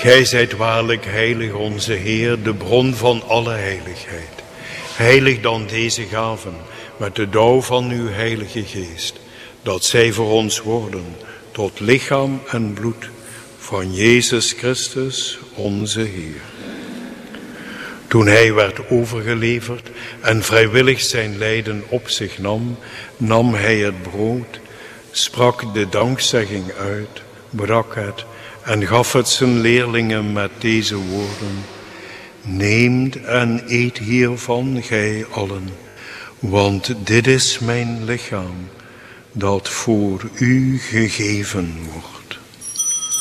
Gij zijt waarlijk heilig, onze Heer, de bron van alle heiligheid. Heilig dan deze gaven met de dauw van uw heilige geest, dat zij voor ons worden tot lichaam en bloed van Jezus Christus, onze Heer. Toen hij werd overgeleverd en vrijwillig zijn lijden op zich nam, nam hij het brood, sprak de dankzegging uit, brak het en gaf het zijn leerlingen met deze woorden: neemt en eet hiervan, gij allen, want dit is mijn lichaam, dat voor u gegeven wordt.